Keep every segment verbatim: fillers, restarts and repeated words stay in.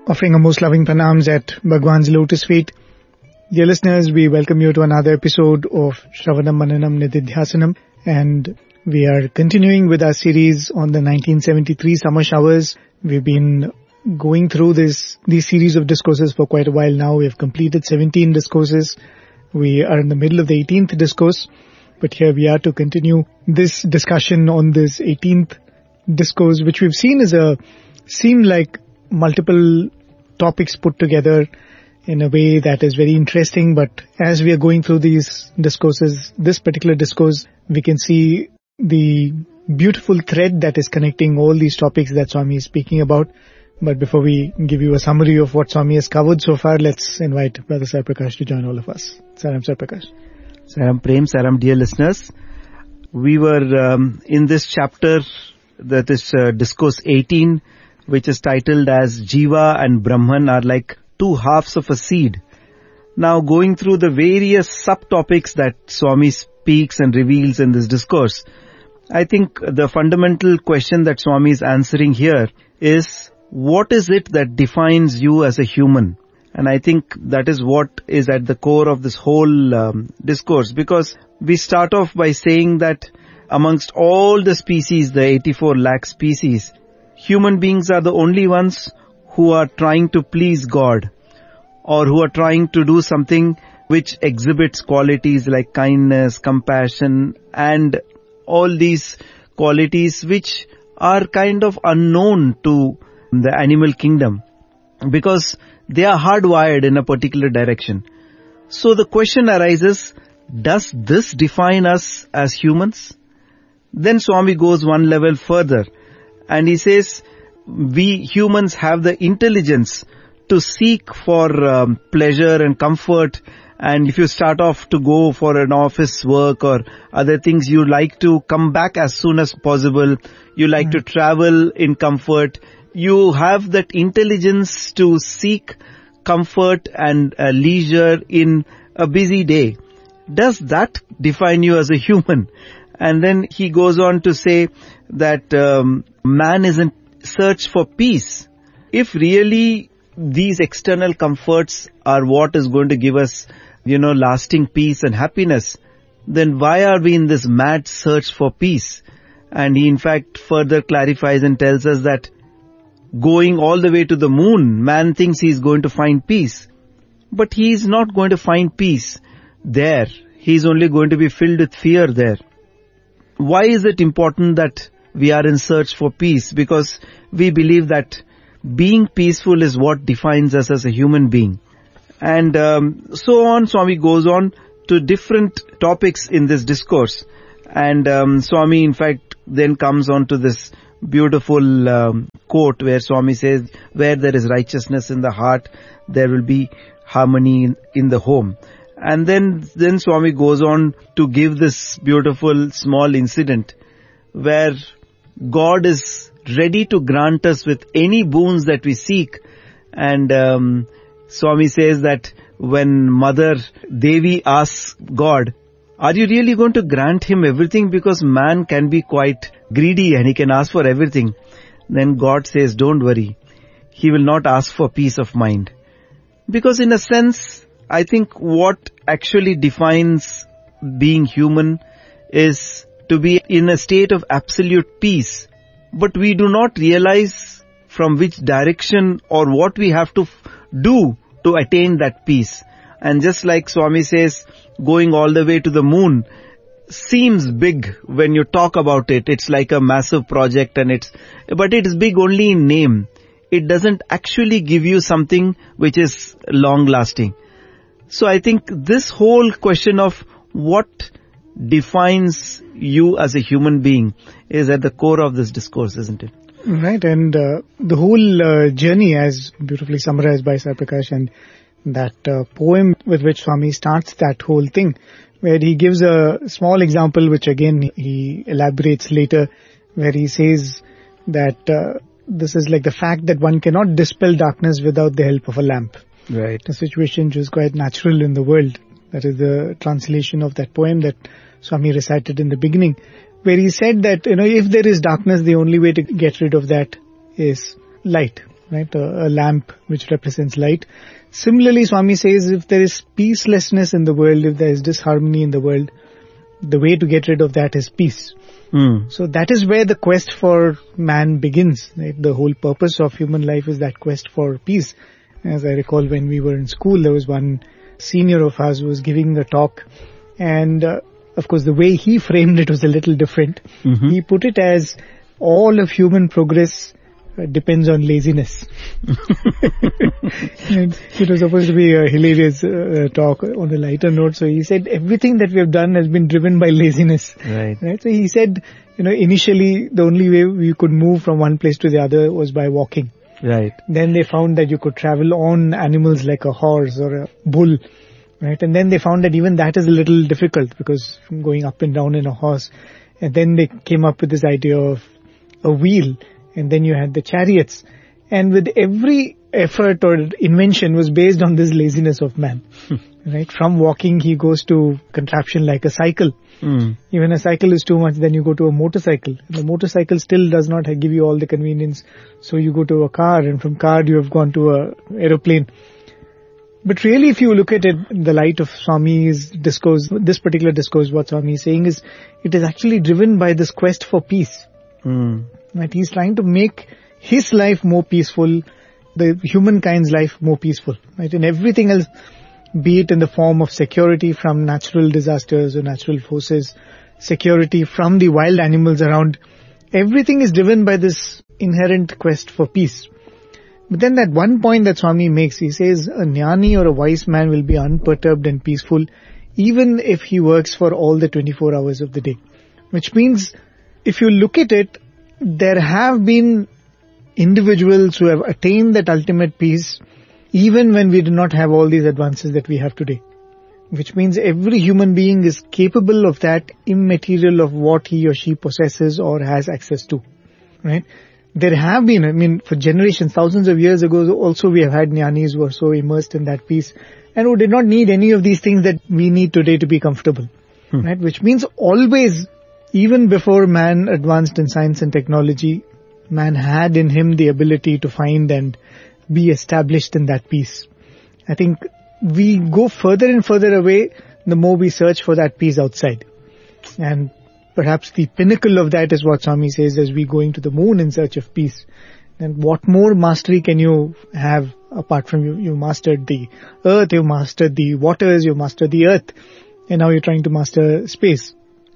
offering a most loving pranams at Bhagwan's lotus feet. Dear listeners, we welcome you to another episode of Shravanam Mananam Nididhyasanam, and we are continuing with our series on the nineteen seventy-three summer showers. We've been going through this these series of discourses for quite a while now. We have completed seventeen discourses. We are in the middle of the eighteenth discourse, but here we are to continue this discussion on this eighteenth discourse, which we've seen is a seem like multiple topics put together in a way that is very interesting. But as we are going through these discourses, this particular discourse, we can see the beautiful thread that is connecting all these topics that Swami is speaking about. But before we give you a summary of what Swami has covered so far, let's invite Brother Sai Prakash to join all of us. Saram Sai Prakash. Saram Prem, Saram dear listeners. We were um, in this chapter, that is uh, discourse eighteen, which is titled as Jiva and Brahman are like two halves of a seed. Now going through the various subtopics that Swami speaks and reveals in this discourse, I think the fundamental question that Swami is answering here is, what is it that defines you as a human? And I think that is what is at the core of this whole um, discourse, because we start off by saying that amongst all the species, the eighty-four lakh species, human beings are the only ones who are trying to please God, or who are trying to do something which exhibits qualities like kindness, compassion, and all these qualities which are kind of unknown to the animal kingdom, because they are hardwired in a particular direction. So the question arises, does this define us as humans? Then Swami goes one level further and he says, we humans have the intelligence to seek for um, pleasure and comfort. And if you start off to go for an office work or other things, you like to come back as soon as possible. You like mm-hmm. to travel in comfort. You have that intelligence to seek comfort and uh, leisure in a busy day. Does that define you as a human? And then he goes on to say that um, man is in search for peace. If really these external comforts are what is going to give us, you know, lasting peace and happiness, then why are we in this mad search for peace? And he in fact further clarifies and tells us that going all the way to the moon, man thinks he is going to find peace. But he is not going to find peace there. He is only going to be filled with fear there. Why is it important that we are in search for peace? Because we believe that being peaceful is what defines us as a human being. And um, so on, Swami goes on to different topics in this discourse. And um, Swami in fact then comes on to this beautiful um, quote where Swami says, where there is righteousness in the heart, there will be harmony in, in the home. And then, then Swami goes on to give this beautiful small incident where God is ready to grant us with any boons that we seek. And um, Swami says that when Mother Devi asks God, are you really going to grant him everything? Because man can be quite greedy and he can ask for everything. Then God says, don't worry. He will not ask for peace of mind. Because in a sense, I think what actually defines being human is to be in a state of absolute peace. But we do not realize from which direction or what we have to f- do to attain that peace. And just like Swami says, going all the way to the moon seems big when you talk about it. It's like a massive project and it's, but it is big only in name. It doesn't actually give you something which is long lasting. So I think this whole question of what defines you as a human being is at the core of this discourse, isn't it? Right, and uh, the whole uh, journey, as beautifully summarized by Sai Prakash, and that uh, poem with which Swami starts that whole thing, where he gives a small example, which again he elaborates later, where he says that uh, this is like the fact that one cannot dispel darkness without the help of a lamp. Right. A situation which is quite natural in the world. That is the translation of that poem that Swami recited in the beginning, where he said that, you know, if there is darkness, the only way to get rid of that is light. right? A, a lamp which represents light. Similarly, Swami says if there is peacelessness in the world, if there is disharmony in the world, the way to get rid of that is peace. Mm. So that is where the quest for man begins. Right? The whole purpose of human life is that quest for peace. As I recall, when we were in school, there was one senior of ours who was giving a talk, and uh, of course the way he framed it was a little different. Mm-hmm. He put it as all of human progress uh, depends on laziness. And it was supposed to be a hilarious uh, talk on a lighter note. So he said everything that we have done has been driven by laziness. Right. Right. So he said, you know, initially the only way we could move from one place to the other was by walking. Right. Then they found that you could travel on animals like a horse or a bull. Right. And then they found that even that is a little difficult because going up and down in a horse. And then they came up with this idea of a wheel. And then you had the chariots. And with every effort or invention was based on this laziness of man. Right. From walking, he goes to contraption like a cycle. Mm. Even a cycle is too much, then you go to a motorcycle. The motorcycle still does not give you all the convenience. So you go to a car, and from car you have gone to a aeroplane. But really, if you look at it in the light of Swami's discourse, this particular discourse, what Swami is saying is, it is actually driven by this quest for peace. Mm. Right? He's trying to make his life more peaceful, the humankind's life more peaceful. Right? And everything else, be it in the form of security from natural disasters or natural forces, security from the wild animals around, everything is driven by this inherent quest for peace. But then that one point that Swami makes, he says a jnani or a wise man will be unperturbed and peaceful even if he works for all the twenty-four hours of the day. Which means, if you look at it, there have been individuals who have attained that ultimate peace even when we do not have all these advances that we have today. Which means every human being is capable of that immaterial of what he or she possesses or has access to. Right? There have been, I mean, for generations, thousands of years ago, also we have had jnanis who were so immersed in that peace and who did not need any of these things that we need today to be comfortable. Hmm. Right? Which means always, even before man advanced in science and technology, man had in him the ability to find and be established in that peace. I think we go further and further away, the more we search for that peace outside. And perhaps the pinnacle of that is what Swami says, as we going to the moon in search of peace. And what more mastery can you have apart from you? You mastered the earth, you mastered the waters, you mastered the earth, and now you're trying to master space.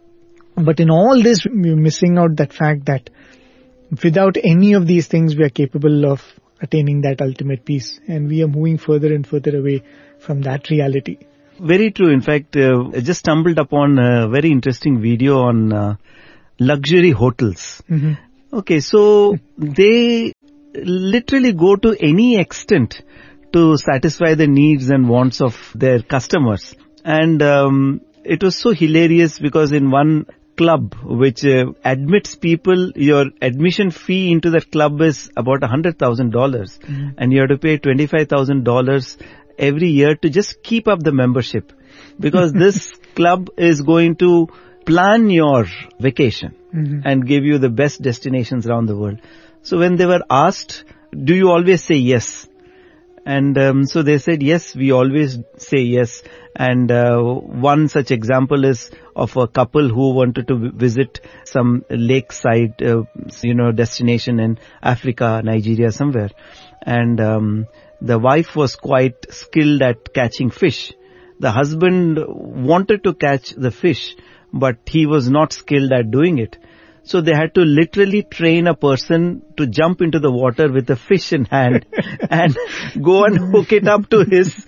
But in all this, we're missing out that fact that without any of these things, we are capable of attaining that ultimate peace. And we are moving further and further away from that reality. Very true. In fact, uh, I just stumbled upon a very interesting video on uh, luxury hotels. Mm-hmm. Okay, so they literally go to any extent to satisfy the needs and wants of their customers. And um, it was so hilarious because in one club which uh, admits people, your admission fee into that club is about one hundred thousand dollars. Mm-hmm. And you have to pay twenty-five thousand dollars every year to just keep up the membership, because this club is going to plan your vacation mm-hmm. and give you the best destinations around the world. So when they were asked, do you always say yes? And um, so they said, yes, we always say yes. And uh, one such example is of a couple who wanted to visit some lakeside, uh, you know, destination in Africa, Nigeria, somewhere. And um, the wife was quite skilled at catching fish. The husband wanted to catch the fish, but he was not skilled at doing it. So they had to literally train a person to jump into the water with a fish in hand and go and hook it up to his.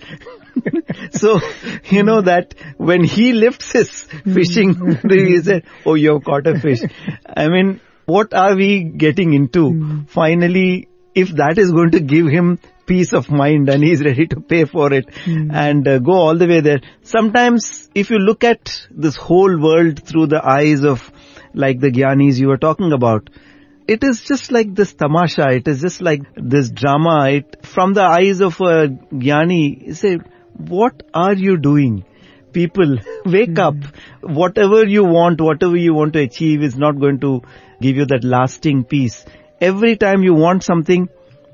So, you know that when he lifts his fishing, he said, oh, you've caught a fish. I mean, what are we getting into? Finally, if that is going to give him peace of mind and he's ready to pay for it mm. and uh, go all the way there. Sometimes if you look at this whole world through the eyes of like the Gyanis you were talking about, it is just like this tamasha, it is just like this drama. It, from the eyes of a Gyani, you say, what are you doing? People, wake mm. up. Whatever you want, whatever you want to achieve is not going to give you that lasting peace. Every time you want something,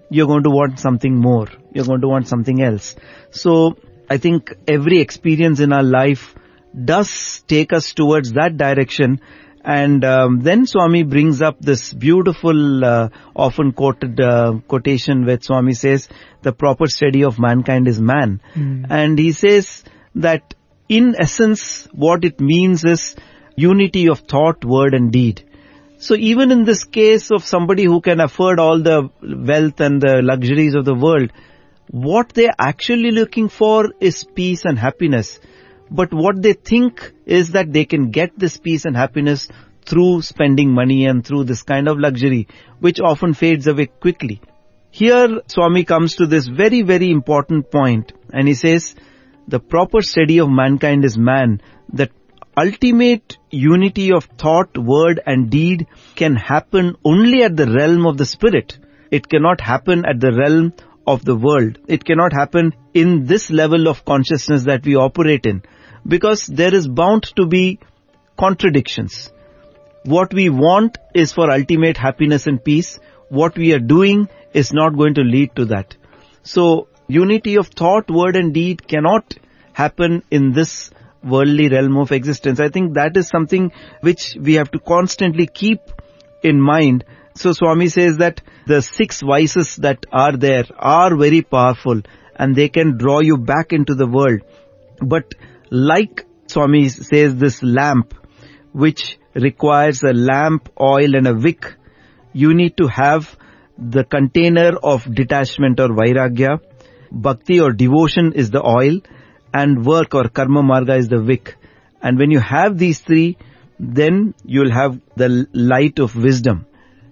you're going to want something more. You're going to want something else. So I think every experience in our life does take us towards that direction. And um, then Swami brings up this beautiful, uh, often quoted uh, quotation where Swami says, the proper study of mankind is man. Mm. And he says that in essence, what it means is unity of thought, word and deed. So even in this case of somebody who can afford all the wealth and the luxuries of the world, what they're actually looking for is peace and happiness. But what they think is that they can get this peace and happiness through spending money and through this kind of luxury, which often fades away quickly. Here, Swami comes to this very, very important point, and he says, the proper study of mankind is man. The ultimate unity of thought, word and deed can happen only at the realm of the spirit. It cannot happen at the realm of the world. It cannot happen in this level of consciousness that we operate in, because there is bound to be contradictions. What we want is for ultimate happiness and peace. What we are doing is not going to lead to that. So unity of thought, word and deed cannot happen in this worldly realm of existence. I think that is something which we have to constantly keep in mind. So Swami says that the six vices that are there are very powerful and they can draw you back into the world. But like Swami says, this lamp, which requires a lamp, oil and a wick, you need to have the container of detachment or vairagya. Bhakti or devotion is the oil, and work or karma marga is the wick. And when you have these three, then you'll have the light of wisdom.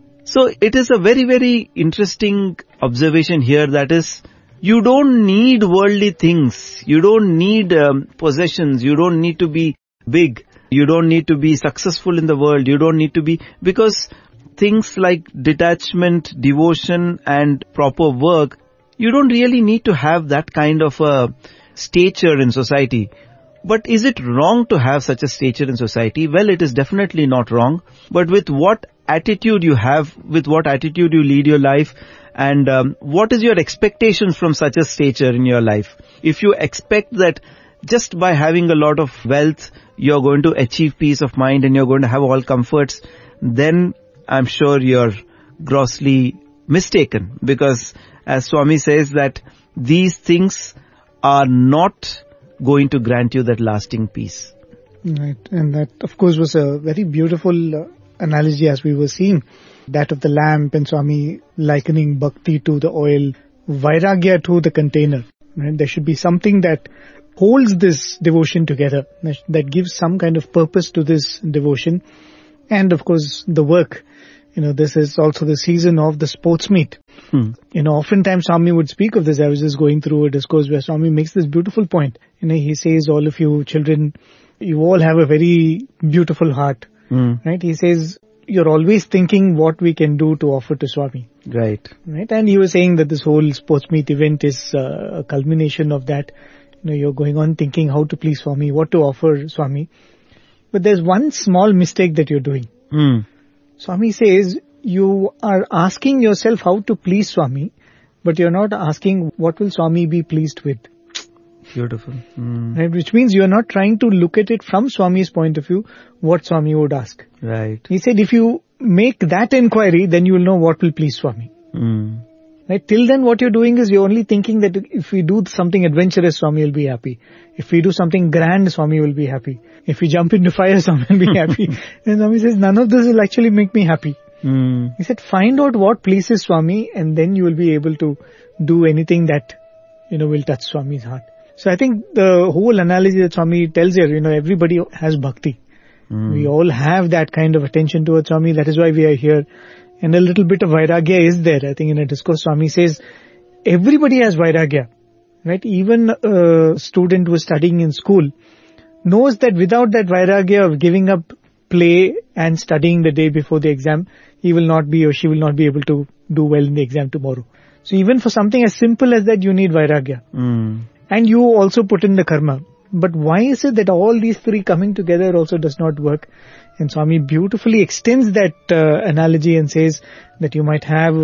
So it is a very, very interesting observation here, that is, you don't need worldly things. You don't need um, possessions. You don't need to be big. You don't need to be successful in the world. You don't need to be, because things like detachment, devotion and proper work, you don't really need to have that kind of a stature in society. But is it wrong to have such a stature in society? Well, it is definitely not wrong. But with what attitude you have, with what attitude you lead your life, and um, what is your expectations from such a stature in your life? If you expect that just by having a lot of wealth, you're going to achieve peace of mind and you're going to have all comforts, then I'm sure you're grossly mistaken. Because as Swami says, that these things are not going to grant you that lasting peace. Right. And that, of course, was a very beautiful uh, analogy as we were seeing. That of the lamp, and Swami likening bhakti to the oil, vairagya to the container. Right? There should be something that holds this devotion together, that gives some kind of purpose to this devotion. And of course, the work. You know, this is also the season of the sports meet. Hmm. You know, oftentimes Swami would speak of this. I was just going through a discourse where Swami makes this beautiful point. You know, he says, all of you children, you all have a very beautiful heart. Hmm. Right? He says, you're always thinking what we can do to offer to Swami. Right. Right. And he was saying that this whole sports meet event is uh, a culmination of that. You know, you're going on thinking how to please Swami, what to offer Swami. But there's one small mistake that you're doing. Hmm. Swami says, you are asking yourself how to please Swami, but you're not asking what will Swami be pleased with. Beautiful. Mm. Right? Which means you're not trying to look at it from Swami's point of view, what Swami would ask. Right. He said, if you make that inquiry, then you will know what will please Swami. Mm. Right? Till then what you're doing is you're only thinking that if we do something adventurous, Swami will be happy. If we do something grand, Swami will be happy. If we jump into fire, Swami will be happy. And Swami says, none of this will actually make me happy. Mm. He said, find out what pleases Swami, and then you will be able to do anything that, you know, will touch Swami's heart. So I think the whole analogy that Swami tells here, you know, everybody has bhakti. Mm. We all have that kind of attention towards Swami. That is why we are here. And a little bit of vairagya is there. I think in a discourse, Swami says, everybody has vairagya. Right? Even a student who is studying in school knows that without that vairagya of giving up play and studying the day before the exam, he will not be or she will not be able to do well in the exam tomorrow. So even for something as simple as that, you need vairagya. Mm. And you also put in the karma. But why is it that all these three coming together also does not work? And Swami beautifully extends that uh, analogy and says that you might have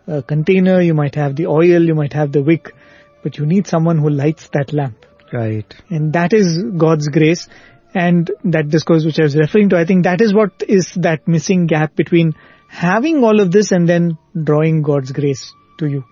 a container, you might have the oil, you might have the wick, but you need someone who lights that lamp. Right. And that is God's grace. And that discourse which I was referring to, I think that is what is that missing gap between having all of this and then drawing God's grace to you.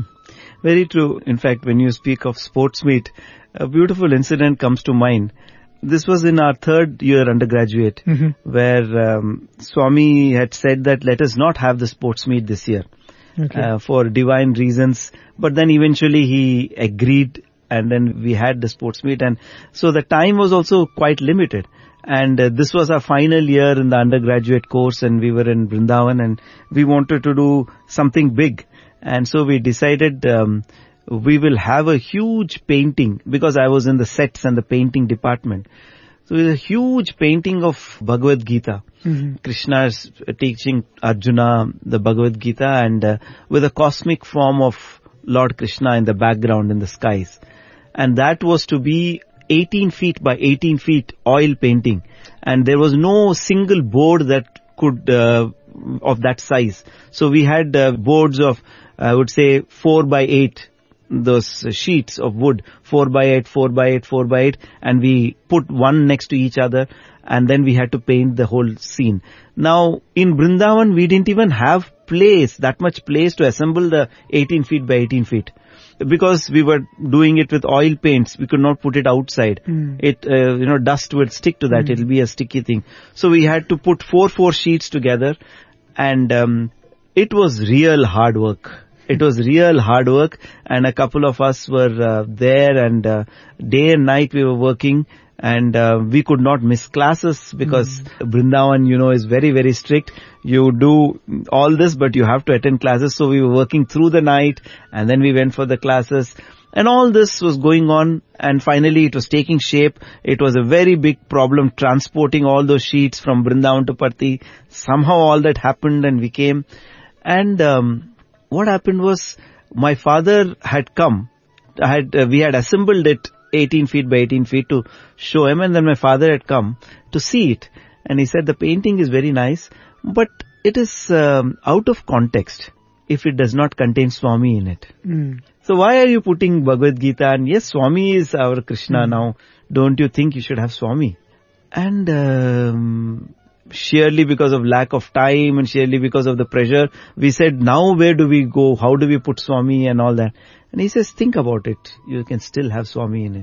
Very true. In fact, when you speak of sports meet, a beautiful incident comes to mind. This was in our third year undergraduate, mm-hmm. where um, Swami had said that let us not have the sports meet this year, okay. uh, for divine reasons. But then eventually he agreed, and then we had the sports meet. And so the time was also quite limited. And uh, this was our final year in the undergraduate course, and we were in Vrindavan, and we wanted to do something big. And so we decided um, we will have a huge painting, because I was in the sets and the painting department. So it was a huge painting of Bhagavad Gita. Mm-hmm. Krishna's teaching Arjuna the Bhagavad Gita, and uh, with a cosmic form of Lord Krishna in the background in the skies. And that was to be eighteen feet by eighteen feet oil painting. And there was no single board that could, uh, of that size. So we had uh, boards of, I would say, four by eight, those sheets of wood, four by eight, four by eight, four by eight, and we put one next to each other, and then we had to paint the whole scene. Now, in Vrindavan, we didn't even have place, that much place to assemble the eighteen feet by eighteen feet. Because we were doing it with oil paints, we could not put it outside. Mm. It, uh, you know, dust will stick to that. Mm. It'll be a sticky thing. So we had to put four, four sheets together, and um, it was real hard work. It was real hard work, and a couple of us were uh, there, and uh, day and night we were working, and uh, we could not miss classes because mm. Vrindavan, you know, is very, very strict. You do all this, but you have to attend classes. So we were working through the night, and then we went for the classes. And all this was going on, and finally it was taking shape. It was a very big problem transporting all those sheets from Vrindavan to Parthi. Somehow all that happened, and we came. And um, what happened was, my father had come. I had uh, we had assembled it eighteen feet by eighteen feet to show him, and then my father had come to see it. And he said, the painting is very nice, but it is um, out of context if it does not contain Swami in it. Mm. So why are you putting Bhagavad Gita? And yes, Swami is our Krishna mm. now. Don't you think you should have Swami? And um, sheerly because of lack of time and sheerly because of the pressure, we said, now where do we go? How do we put Swami and all that? And he says, think about it. You can still have Swami in it.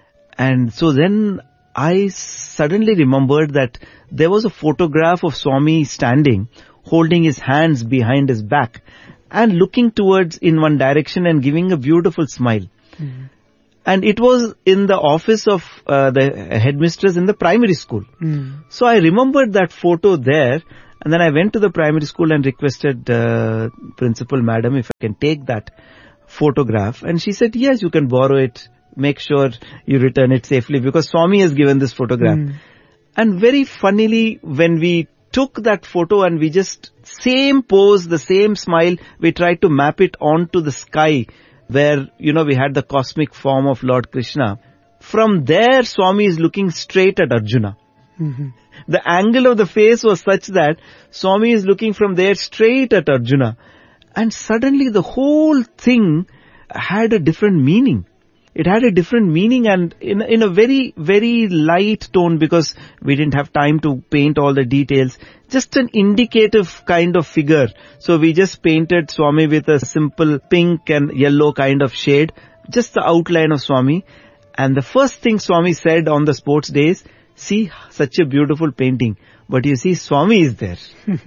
And so then I suddenly remembered that there was a photograph of Swami standing, holding his hands behind his back and looking towards in one direction and giving a beautiful smile. Mm-hmm. And it was in the office of uh, the headmistress in the primary school. Mm. So I remembered that photo there, and then I went to the primary school and requested uh, principal madam if I can take that photograph. And she said, yes, you can borrow it. Make sure you return it safely, because Swami has given this photograph. Mm. And very funnily, when we took that photo and we just same pose, the same smile, we tried to map it onto the sky where, you know, we had the cosmic form of Lord Krishna. From there, Swami is looking straight at Arjuna. Mm-hmm. The angle of the face was such that Swami is looking from there straight at Arjuna. And suddenly the whole thing had a different meaning. It had a different meaning, and in, in a very, very light tone, because we didn't have time to paint all the details. Just an indicative kind of figure. So we just painted Swami with a simple pink and yellow kind of shade. Just the outline of Swami. And the first thing Swami said on the sports days, see, such a beautiful painting. But you see, Swami is there.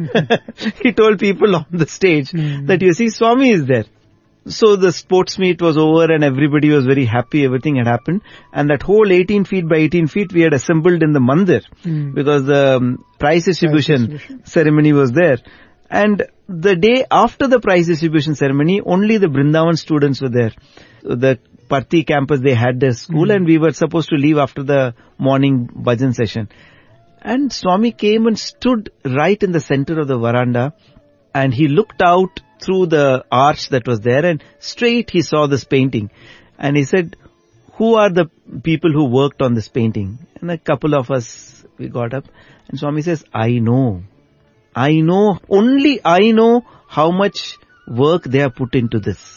He told people on the stage mm-hmm. that you see, Swami is there. So the sports meet was over and everybody was very happy. Everything had happened. And that whole eighteen feet by eighteen feet we had assembled in the mandir mm. because the um, prize distribution, prize distribution ceremony was there. And the day after the prize distribution ceremony, only the Vrindavan students were there. The Parthi campus, they had their school mm. and we were supposed to leave after the morning bhajan session. And Swami came and stood right in the center of the veranda, and he looked out through the arch that was there, and straight he saw this painting. And he said, who are the people who worked on this painting? And a couple of us, we got up, and Swami says, I know. I know, only I know how much work they have put into this.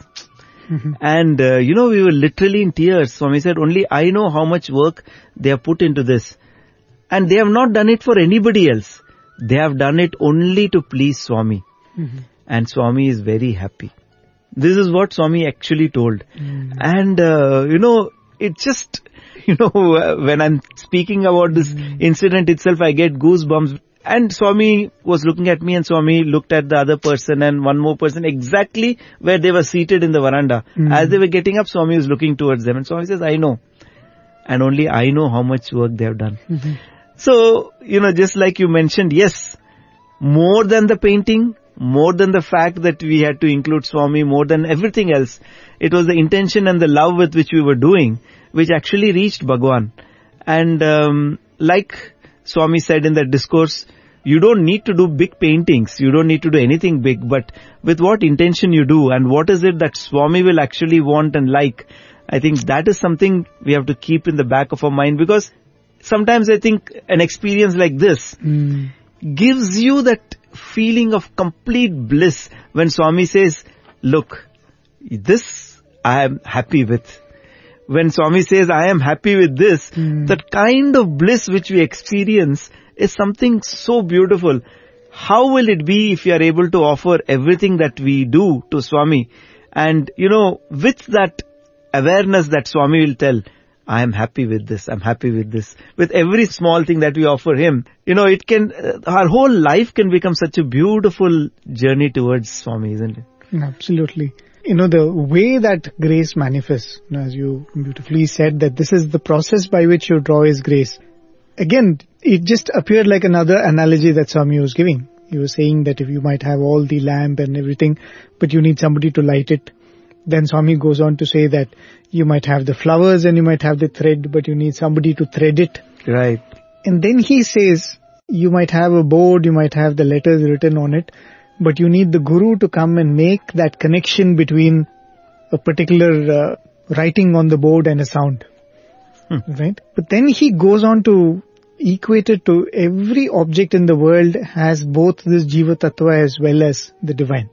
And, uh, you know, we were literally in tears. Swami said, only I know how much work they have put into this. And they have not done it for anybody else. They have done it only to please Swami. Mm-hmm. And Swami is very happy. This is what Swami actually told. Mm. And, uh, you know, it just, you know, when I'm speaking about this mm. incident itself, I get goosebumps. And Swami was looking at me and Swami looked at the other person and one more person exactly where they were seated in the veranda. Mm. As they were getting up, Swami was looking towards them and Swami says, I know. And only I know how much work they have done. Mm-hmm. So, you know, just like you mentioned, yes, more than the painting, more than the fact that we had to include Swami, more than everything else, it was the intention and the love with which we were doing, which actually reached Bhagwan. And um, like Swami said in that discourse, you don't need to do big paintings, you don't need to do anything big, but with what intention you do and what is it that Swami will actually want and like, I think that is something we have to keep in the back of our mind, because sometimes I think an experience like this mm. gives you that feeling of complete bliss when Swami says, look, this I am happy with. When Swami says, I am happy with this, mm. that kind of bliss which we experience is something so beautiful. How will it be if you are able to offer everything that we do to Swami? And, you know, with that awareness that Swami will tell, I am happy with this, I'm happy with this. With every small thing that we offer him, you know, it can, uh, our whole life can become such a beautiful journey towards Swami, isn't it? Absolutely. You know, the way that grace manifests, you know, as you beautifully said, that this is the process by which you draw his grace. Again, it just appeared like another analogy that Swami was giving. He was saying that if you might have all the lamp and everything, but you need somebody to light it. Then Swami goes on to say that you might have the flowers and you might have the thread, but you need somebody to thread it. Right. And then he says, you might have a board, you might have the letters written on it, but you need the Guru to come and make that connection between a particular uh, writing on the board and a sound. Hmm. Right? But then he goes on to equate it to every object in the world has both this Jiva Tattva as well as the divine.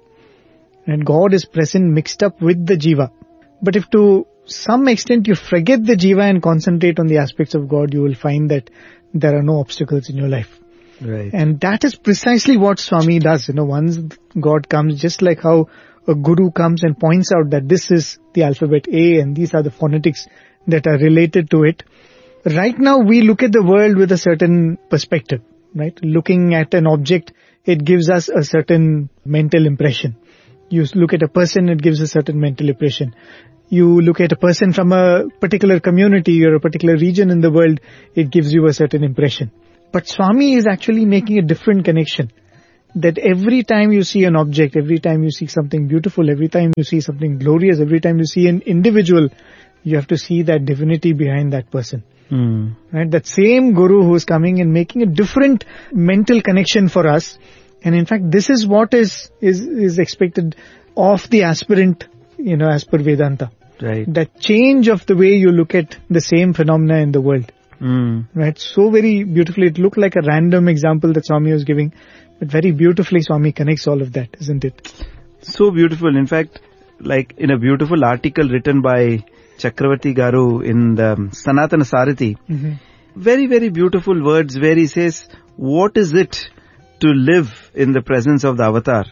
And God is present mixed up with the Jiva. But if to some extent you forget the Jiva and concentrate on the aspects of God, you will find that there are no obstacles in your life. Right. And that is precisely what Swami does. You know, once God comes, just like how a guru comes and points out that this is the alphabet A and these are the phonetics that are related to it. Right now we look at the world with a certain perspective, right? Looking at an object, it gives us a certain mental impression. You look at a person, it gives a certain mental impression. You look at a person from a particular community or a particular region in the world, it gives you a certain impression. But Swami is actually making a different connection. That every time you see an object, every time you see something beautiful, every time you see something glorious, every time you see an individual, you have to see that divinity behind that person. Mm. Right? That same Guru who is coming and making a different mental connection for us. And in fact, this is what is, is, is expected of the aspirant, you know, as per Vedanta. Right. That change of the way you look at the same phenomena in the world. Mm. Right. So very beautifully. It looked like a random example that Swami was giving, but very beautifully Swami connects all of that, isn't it? So beautiful. In fact, like in a beautiful article written by Chakravarti Garu in the Sanatana Sarati, mm-hmm. very, very beautiful words where he says, what is it to live in the presence of the avatar?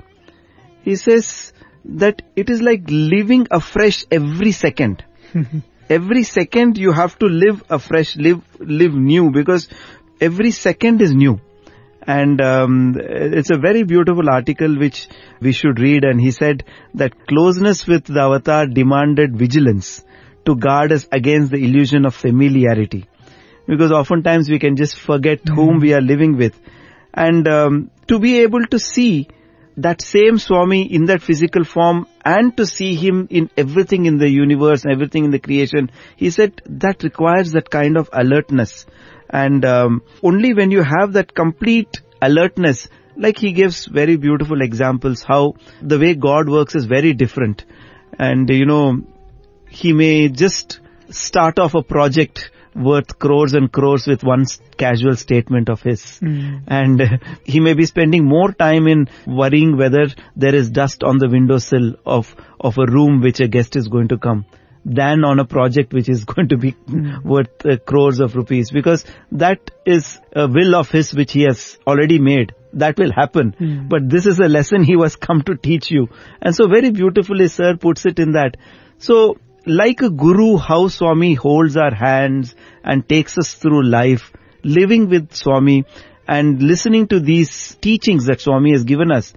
He says that it is like living afresh every second. Every second you have to live afresh, live, live new, because every second is new. And um, it's a very beautiful article which we should read. And he said that closeness with the avatar demanded vigilance to guard us against the illusion of familiarity. Because oftentimes we can just forget mm-hmm. whom we are living with. And um, to be able to see that same Swami in that physical form and to see him in everything in the universe, everything in the creation, he said that requires that kind of alertness. And um, only when you have that complete alertness, like he gives very beautiful examples how the way God works is very different. And you know, he may just start off a project worth crores and crores with one casual statement of his. Mm. And uh, he may be spending more time in worrying whether there is dust on the windowsill of, of a room which a guest is going to come, than on a project which is going to be mm. worth uh, crores of rupees, because that is a will of his which he has already made. That will happen. Mm. But this is a lesson he was come to teach you. And so very beautifully Sir puts it in that. So like a guru, how Swami holds our hands and takes us through life, living with Swami and listening to these teachings that Swami has given us,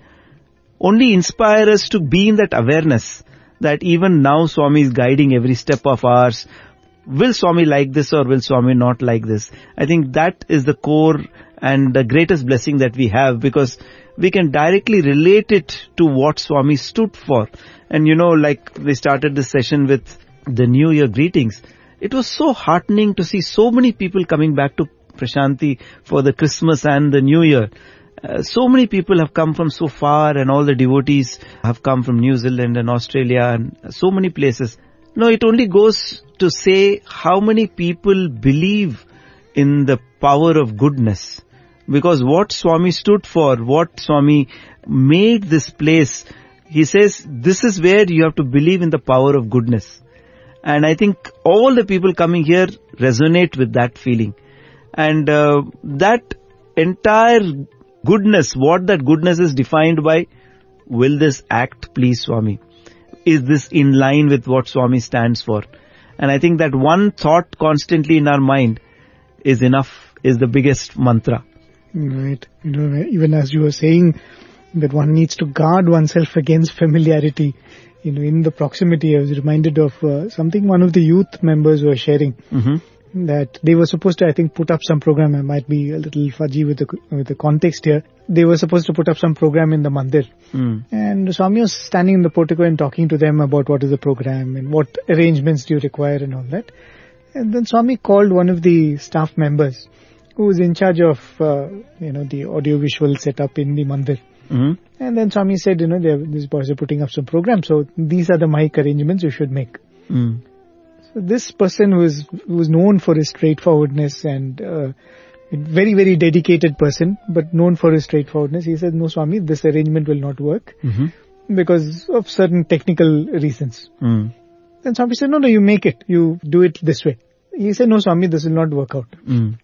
only inspire us to be in that awareness that even now Swami is guiding every step of ours. Will Swami like this or will Swami not like this? I think that is the core and the greatest blessing that we have, because we can directly relate it to what Swami stood for. And you know, like we started this session with the New Year greetings. It was so heartening to see so many people coming back to Prashanti for the Christmas and the New Year. Uh, so many people have come from so far, and all the devotees have come from New Zealand and Australia and so many places. No, it only goes to say how many people believe in the power of goodness. Because what Swami stood for, what Swami made this place, he says, this is where you have to believe in the power of goodness. And I think all the people coming here resonate with that feeling. And uh, that entire goodness, what that goodness is defined by, will this act please Swami? Is this in line with what Swami stands for? And I think that one thought constantly in our mind is enough, is the biggest mantra. Right. You know, even as you were saying that one needs to guard oneself against familiarity, you know, in the proximity, I was reminded of uh, something one of the youth members were sharing. Mm-hmm. That they were supposed to, I think, put up some program. I might be a little fudgy with the with the context here. They were supposed to put up some program in the mandir. Mm. And Swami was standing in the portico and talking to them about what is the program and what arrangements do you require and all that. And then Swami called one of the staff members who was in charge of, uh, you know, the audio-visual setup in the mandir. Mm-hmm. And then Swami said, you know, these boys are putting up some program, so these are the mic arrangements you should make. Mm. So this person was was known for his straightforwardness and uh, a very, very dedicated person, but known for his straightforwardness. He said, no, Swami, this arrangement will not work mm-hmm. because of certain technical reasons. Mm. Then Swami said, no, no, you make it. You do it this way. He said, no, Swami, this will not work out. Mm.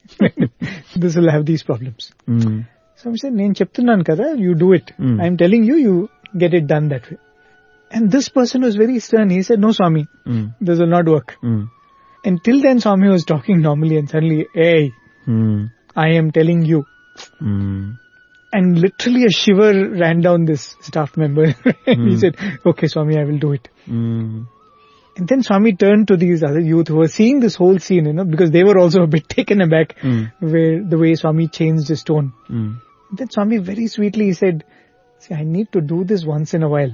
This will have these problems. Mm. Swami said, Nen cheptunnan kada, you do it. Mm. I am telling you, you get it done that way. And this person was very stern. He said, no, Swami, mm. this will not work. Mm. Until then, Swami was talking normally and suddenly, hey, mm. I am telling you. Mm. And literally a shiver ran down this staff member. Mm. He said, okay, Swami, I will do it. Mm. And then Swami turned to these other youth who were seeing this whole scene, you know, because they were also a bit taken aback mm. where the way Swami changed his tone. Mm. Then Swami very sweetly he said, see, I need to do this once in a while.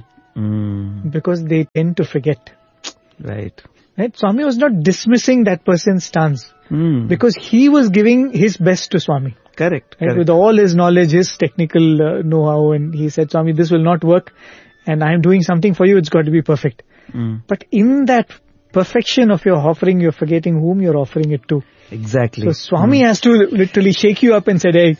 Mm. Because they tend to forget. Right. Right. Swami was not dismissing that person's stance. Mm. Because he was giving his best to Swami. Correct. Right? Correct. With all his knowledge, his technical uh, know-how, and he said, Swami, this will not work. And I am doing something for you, it's got to be perfect. Mm. But in that perfection of your offering, you're forgetting whom you're offering it to. Exactly. So Swami mm. has to literally shake you up and say, hey,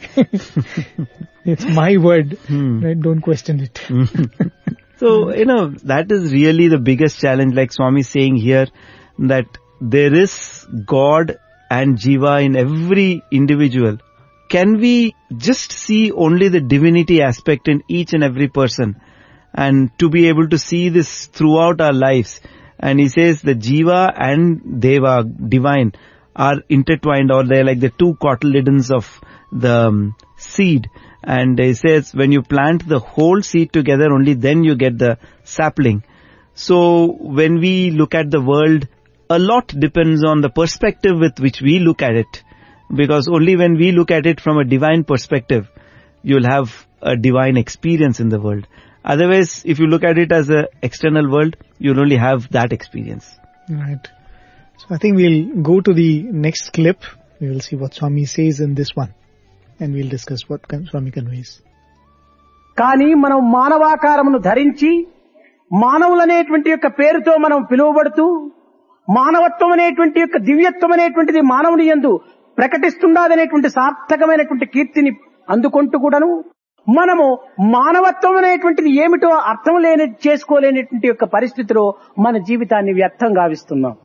it's my word. Mm. Right? Don't question it. Mm. So, you know, that is really the biggest challenge, like Swami is saying here, that there is God and Jiva in every individual. Can we just see only the divinity aspect in each and every person, and to be able to see this throughout our lives? And he says the Jiva and Deva, divine, are intertwined, or they're like the two cotyledons of the um, seed. And he says when you plant the whole seed together, only then you get the sapling. So when we look at the world, a lot depends on the perspective with which we look at it. Because only when we look at it from a divine perspective, you'll have a divine experience in the world. Otherwise, if you look at it as an external world, you'll only have that experience. Right. So I think we'll go to the next clip. We will see what Swami says in this one. And we'll discuss what Swami conveys. కానీ మనం మానవాకారమును ధరించి మానవులనేటువంటి యొక్క పేరుతో మనం పిలువబడుతూ మానవత్వం అనేటువంటి యొక్క దివ్యత్వం అనేటువంటిది మానవుని యందు ప్రకటిస్తుండాదనేటువంటి సార్థకమైనటువంటి కీర్తిని అందుకుంటూ కూడాను మనము మానవత్వం అనేటువంటిది ఏమిటో అర్థం లేని చేసుకోలేనటువంటి యొక్క పరిస్థితిలో మన జీవితాన్ని వ్యర్థం గావిస్తున్నాం.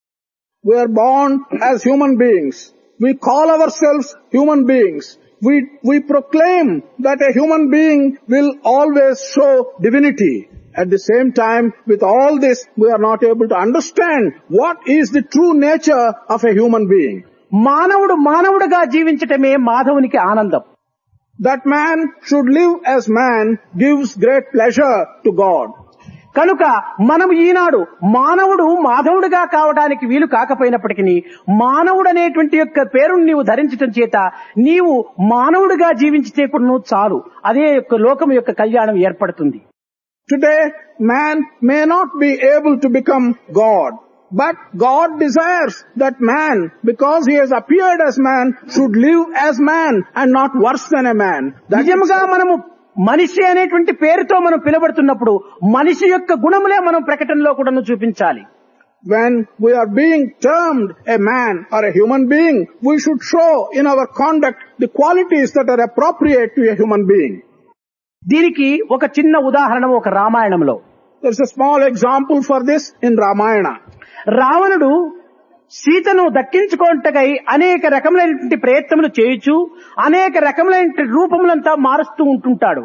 We are born as human beings. We call ourselves human beings. We, we proclaim that a human being will always show divinity. At the same time, with all this, we are not able to understand what is the true nature of a human being. మానవుడు మానవుడుగా జీవించటమే మాధవునికి ఆనందం. That man should live as man gives great pleasure to God. కనుక మనం ఈనాడు మానవుడు మాధవుడిగా కావడానికి వీలు కాకపోయినప్పటికీ మానవుడు అనేటువంటి యొక్క పేరును నీవు ధరించటం చేత నీవు మానవుడిగా జీవించితే కూడా నువ్వు చాలు, అదే యొక్క లోకం యొక్క కళ్యాణం ఏర్పడుతుంది. Today, man may not be able to become God, but God desires that man, because he has appeared as man, should live as man and not worse than a man. నిజంగా మనము మనిషి అనేటువంటి పేరుతో మనం పిలువబడుతున్నప్పుడు మనిషి యొక్క గుణములే మనం ప్రకటనలో కూడా చూపించాలి. When we are being termed a man or a human being, we should show in our conduct the qualities that are appropriate to a human being. దీనికి ఒక చిన్న ఉదాహరణ ఒక రామాయణంలో. There is a small example for this in Ramayana. రావణుడు సీతను దక్కించుకోవటకై అనేక రకములైనటువంటి ప్రయత్నములు చేయొచ్చు, అనేక రకములైన రూపములంతా మారుస్తూ ఉంటుంటాడు.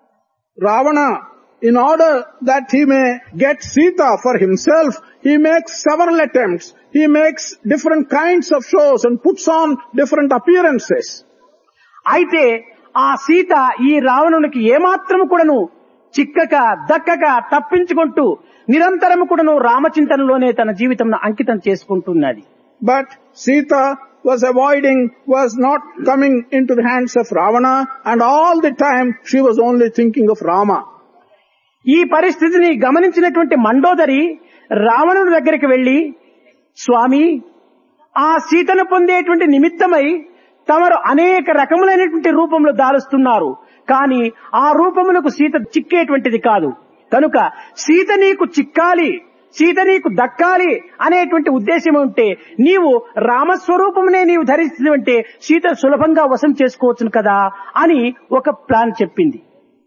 Ravana, in order that he may get Sita for himself, he makes several attempts. He makes different kinds of shows and puts on different appearances. అయితే ఆ సీత ఈ రావణునికి ఏమాత్రము కూడాను చిక్కక దక్కక తప్పించుకుంటూ నిరంతరము కూడాను రామచింతనలోనే తన జీవితం అంకితం చేసుకుంటున్నది. But Sita was avoiding, was not coming into the hands of Ravana, and all the time she was only thinking of Rama. ఈ పరిస్థితిని గమనించినటువంటి మండోదరి రావణుడి దగ్గరికి వెళ్లి, స్వామి, ఆ సీతను పొందేటువంటి నిమిత్తమై తమరు అనేక రకములైనటువంటి రూపంలో దాలుస్తున్నారు, కానీ ఆ రూపములకు సీత చిక్కేటువంటిది కాదు. కనుక సీత నీకు చిక్కాలి, సీత నీకు దక్కాలి అనేటువంటి ఉద్దేశం ఉంటే నీవు రామస్వరూపమునే నీవు ధరిస్తుంటే సీత సులభంగా వశం చేసుకోవచ్చును కదా అని ఒక ప్లాన్ చెప్పింది.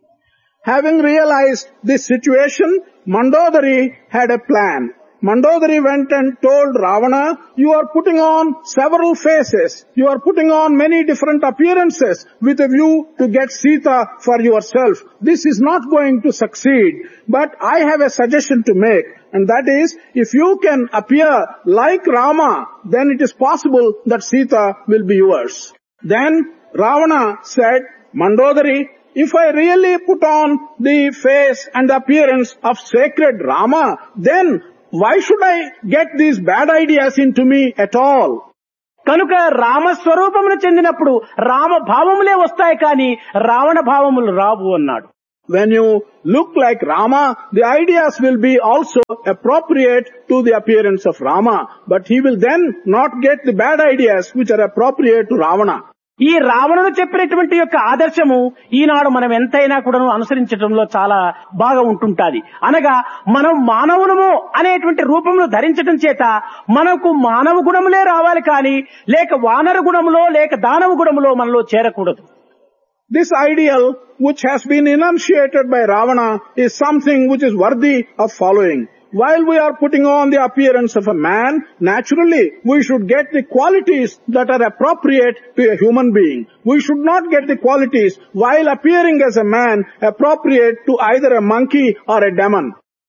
Having realized this situation, Mandodari had a plan. Mandodari went and told Ravana, you are putting on several faces, you are putting on many different appearances with a view to get Sita for yourself. This is not going to succeed, but I have a suggestion to make, and that is, if you can appear like Rama, then it is possible that Sita will be yours. Then Ravana said, Mandodari, if I really put on the face and the appearance of sacred Rama, then why should I get these bad ideas into me at all? కనుక రామస్వరూపమును చెందినప్పుడు రామ భావములే వస్తాయి, కానీ రావణ భావములు రావు అన్నాడు. When you look like Rama, the ideas will be also appropriate to the appearance of Rama, but he will then not get the bad ideas which are appropriate to Ravana. ఈ రావణుడు చెప్పినటువంటి యొక్క ఆదర్శము ఈనాడు మనం ఎంతైనా కూడా అనుసరించడంలో చాలా బాగా ఉంటుంటాది. అనగా మనం మానవులము అనేటువంటి రూపంలో ధరించడం చేత మనకు మానవ గుణములే రావాలి, కానీ లేక వానర గుణములో లేక దానవ గుణములో మనలో చేరకూడదు. This ideal which has been enunciated by Ravana is something which is worthy of following. While we are putting on the appearance of a man, naturally we should get the qualities that are appropriate to a human being. We should not get the qualities while appearing as a man appropriate to either a monkey or a demon.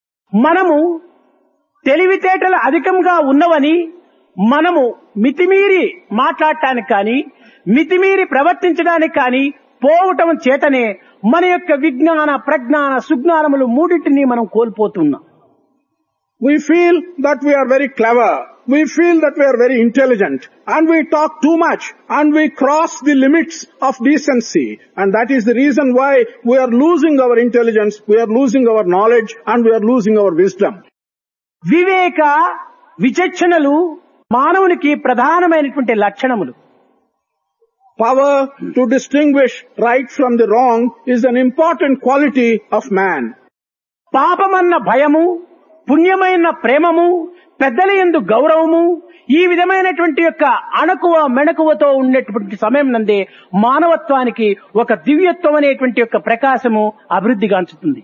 మనము తెలివితేటలు అధికంగా ఉన్నవని మనము మితిమీరి మాట్లాడటానికి కానీ మితిమీరి ప్రవర్తించడానికి కానీ పోవటం చేతనే మన యొక్క విజ్ఞాన ప్రజ్ఞాన సుజ్ఞానములు మూడింటిని మనం కోల్పోతున్నాం. We feel that we are very clever, we feel that we are very intelligent, and we talk too much, and we cross the limits of decency, and that is the reason why we are losing our intelligence, we are losing our knowledge, and we are losing our wisdom. వివేక విచక్షణలు మానవునికి ప్రధానమైనటువంటి లక్షణములు. Power to distinguish right from the wrong is an important quality of man. పాపమన్న భయము, పుణ్యమైన ప్రేమము, పెద్దల యందు గౌరవము, ఈ విధమైనటువంటి యొక్క అణకువ మెణకువతో ఉండేటువంటి సమయం నందే మానవత్వానికి ఒక దివ్యత్వం అనేటువంటి యొక్క ప్రకాశము అభివృద్ధిగాంచుతుంది.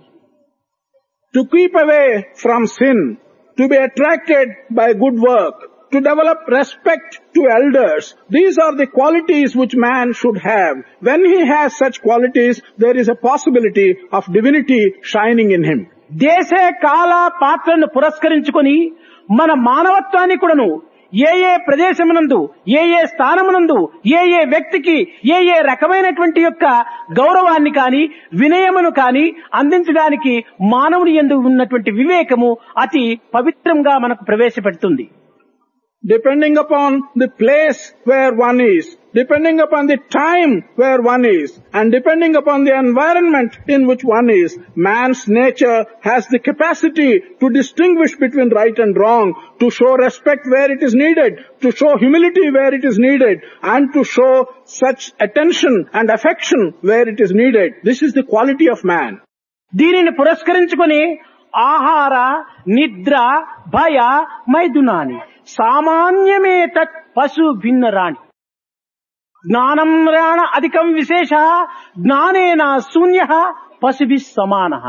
To keep away from sin, to be attracted by good work, to develop respect to elders, these are the qualities which man should have. When he has such qualities, there is a possibility of divinity shining in him. దేశ కాల పాత్రను పురస్కరించుకొని మన మానవత్వాన్ని కూడాను ఏ ఏ ప్రదేశమునందు, ఏ ఏ స్థానమునందు, ఏ ఏ వ్యక్తికి ఏ ఏ రకమైనటువంటి యొక్క గౌరవాన్ని కాని వినయమును కాని అందించడానికి మానవుని యందు ఉన్నటువంటి వివేకము అతి పవిత్రంగా మనకు ప్రవేశపెడుతుంది. Depending upon the place where one is, depending upon the time where one is, and depending upon the environment in which one is, man's nature has the capacity to distinguish between right and wrong, to show respect where it is needed, to show humility where it is needed, and to show such attention and affection where it is needed. This is the quality of man. దీనిని పురస్కరించుకొని ఆహార, నిద్ర, భయ, మైథునాని సామాన్యమే తత్ పశు భిన్నరాణి. జ్ఞానం రాణ అధికం విశేష జ్ఞానేన శూన్య పశుభిః సమానః.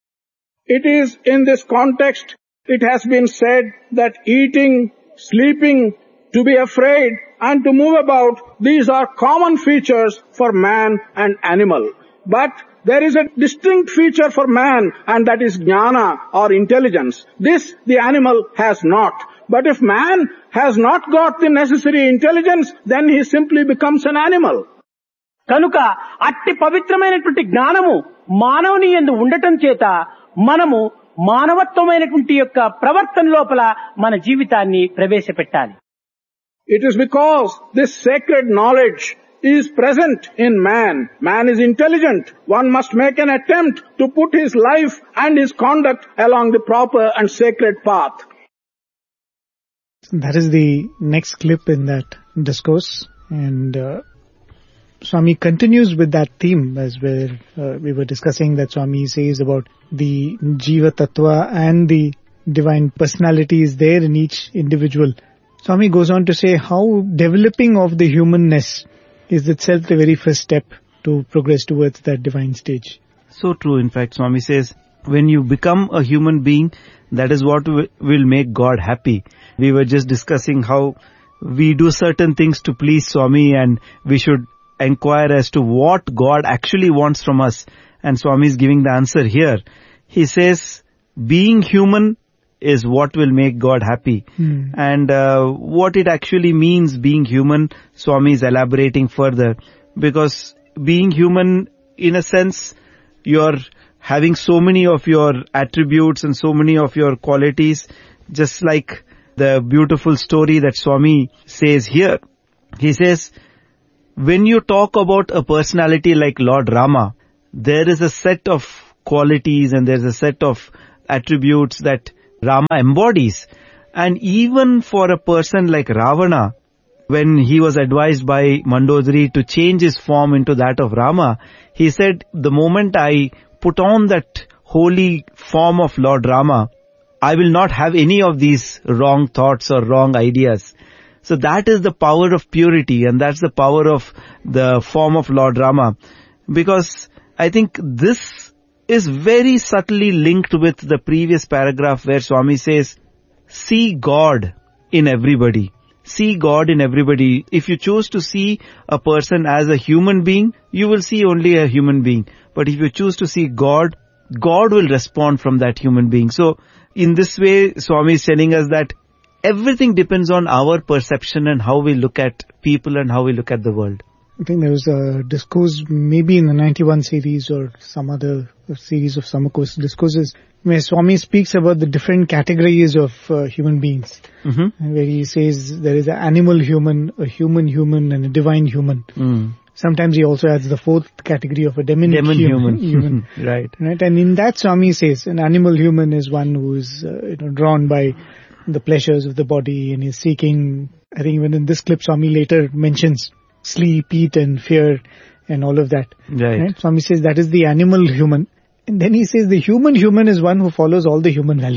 It is in this context, it has been said that eating, sleeping, to be afraid, and to move about, these are common features for man and animal. But there is a distinct feature for man, and that is jnana or intelligence. This the animal has not. But if man has not got the necessary intelligence, then he simply becomes an animal. కనుక అట్టి పవిత్రమైనటువంటి జ్ఞానము మానవుని యందు ఉండటం చేత మనము మానవత్వమైనటువంటి యొక్క ప్రవర్తన లోపల మన జీవితాన్ని ప్రవేశపెట్టాలి. It is because this sacred knowledge is present in man. Man is intelligent. One must make an attempt to put his life and his conduct along the proper and sacred path. That is the next clip in that discourse, and uh, Swami continues with that theme as where uh, we were discussing that Swami says about the Jiva Tattva and the divine personality is there in each individual. Swami goes on to say how developing of the humanness is itself the very first step to progress towards that divine stage. So true. In fact, Swami says, when you become a human being, that is what will make God happy. We were just discussing how we do certain things to please Swami, and we should inquire as to what God actually wants from us. And Swami is giving the answer here. He says, being human is what will make God happy. Hmm. And uh, what it actually means being human, Swami is elaborating further. Because being human, in a sense, you're having so many of your attributes and so many of your qualities, just like the beautiful story that Swami says here. He says, when you talk about a personality like Lord Rama, there is a set of qualities and there's a set of attributes that Rama embodies. And even for a person like Ravana, when he was advised by Mandodari to change his form into that of Rama, he said, the moment I put on that holy form of Lord Rama, I will not have any of these wrong thoughts or wrong ideas. So that is the power of purity, and that's the power of the form of Lord Rama. Because I think this is very subtly linked with the previous paragraph where Swami says, see God in everybody. See God in everybody. If you choose to see a person as a human being, you will see only a human being. But if you choose to see God, God will respond from that human being. So, in this way, Swami is telling us that everything depends on our perception and how we look at people and how we look at the world. I think there was a discourse maybe in the ninety-one series or some other series of Samakos discourses where Swami speaks about the different categories of uh, human beings. Mm-hmm. Where he says there is an animal human, a human human, and a divine human. Mm. Sometimes he also adds the fourth category of a demonic Demon human. human. human. right. Right. And in that Swami says an animal human is one who is uh, you know, drawn by the pleasures of the body and is seeking, I think even in this clip Swami later mentions sleep, eat and fear and all of that. Right. right. Swami says that is the animal human. And then he says the human human is one who follows all the human values.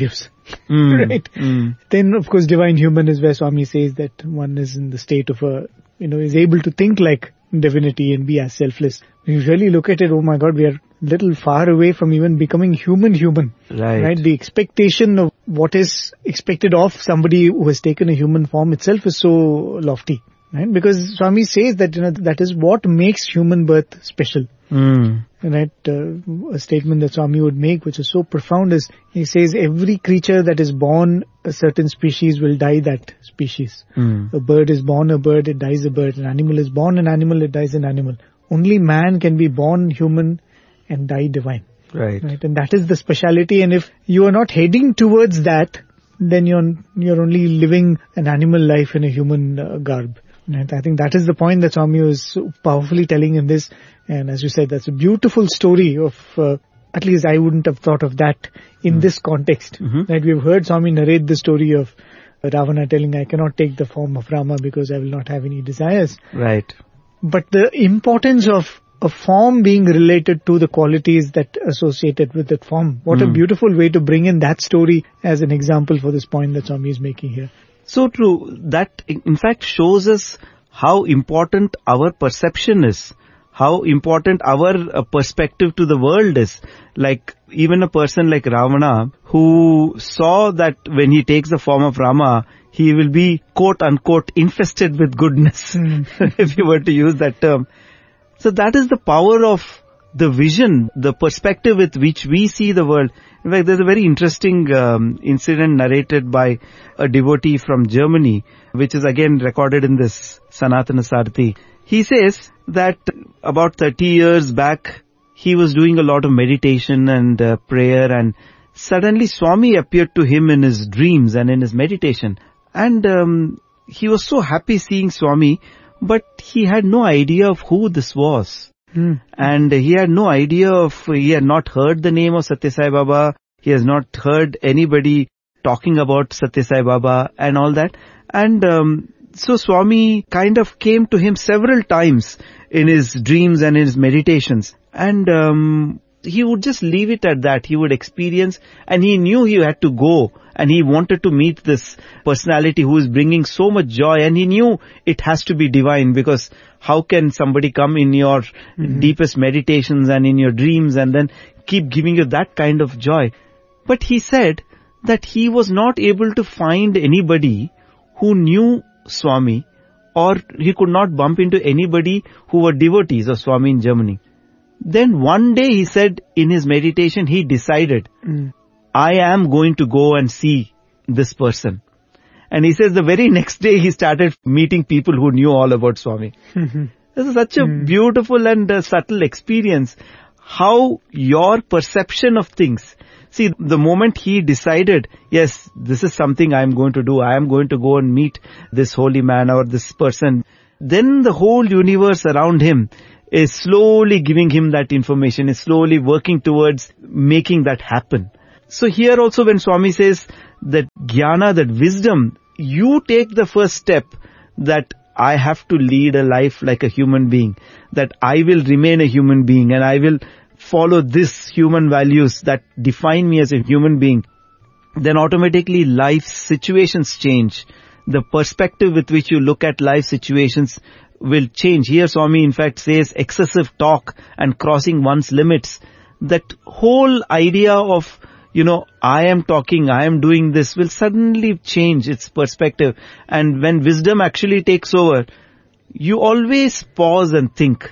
Mm. Right? Mm. Then, of course, divine human is where Swami says that one is in the state of a, you know, is able to think like divinity and be as selfless. When you really look at it, oh my God, we are little far away from even becoming human human. Right. Right? The expectation of what is expected of somebody who has taken a human form itself is so lofty. Right? Because Swami says that, you know, that is what makes human birth special. Mm. Right? Uh, a statement that Swami would make, which is so profound, is he says every creature that is born a certain species will die that species. Mm. A bird is born a bird, it dies a bird. An animal is born an animal, it dies an animal. Only man can be born human and die divine. Right. Right? And that is the speciality. And if you are not heading towards that, then you're you're only living an animal life in a human uh, garb. Right? I think that is the point that Swami was so powerfully telling in this. And as you said, that's a beautiful story of, uh, at least I wouldn't have thought of that in mm. this context. Mm-hmm. Right? We've heard Swami narrate the story of Ravana telling, I cannot take the form of Rama because I will not have any desires. Right. But the importance of a form being related to the qualities that associated with that form. What mm. a beautiful way to bring in that story as an example for this point that Swami is making here. So true. That in fact shows us how important our perception is, how important our uh, perspective to the world is. Like even a person like Ravana, who saw that when he takes the form of Rama, he will be quote unquote infested with goodness, mm. if you were to use that term. So that is the power of the vision, the perspective with which we see the world. In fact, there's a very interesting um, incident narrated by a devotee from Germany, which is again recorded in this Sanatana Sarthi. He says that about thirty years back, he was doing a lot of meditation and uh, prayer, and suddenly Swami appeared to him in his dreams and in his meditation. And um, he was so happy seeing Swami, but he had no idea of who this was. Mm. And he had no idea of, he had not heard the name of Satya Sai Baba. He has not heard anybody talking about Satya Sai Baba and all that. And um, so Swami kind of came to him several times in his dreams and in his meditations. And um, he would just leave it at that. He would experience, and he knew he had to go. And he wanted to meet this personality who is bringing so much joy. And he knew it has to be divine, because how can somebody come in your mm-hmm. deepest meditations and in your dreams and then keep giving you that kind of joy? But he said that he was not able to find anybody who knew Swami, or he could not bump into anybody who were devotees of Swami in Germany. Then one day he said in his meditation, he decided, mm. I am going to go and see this person. And he says the very next day he started meeting people who knew all about Swami. Mm-hmm. This is such a mm. beautiful and uh, subtle experience. How your perception of things. See, the moment he decided, yes, this is something I am going to do. I am going to go and meet this holy man or this person. Then the whole universe around him is slowly giving him that information, is slowly working towards making that happen. So here also when Swami says that jnana, that wisdom, you take the first step that I have to lead a life like a human being, that I will remain a human being and I will follow this human values that define me as a human being, then automatically life's situations change. The perspective with which you look at life situations will change. Here Swami in fact says excessive talk and crossing one's limits. That whole idea of, you know, I am talking, I am doing this will suddenly change its perspective. And when wisdom actually takes over, you always pause and think.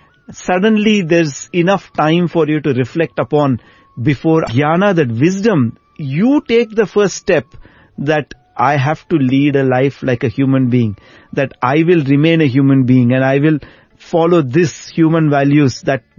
Suddenly there's enough time for you to reflect upon before jnana, that wisdom, you take the first step that I have to lead a life like a human being, that I will remain a human being and I will follow this human values that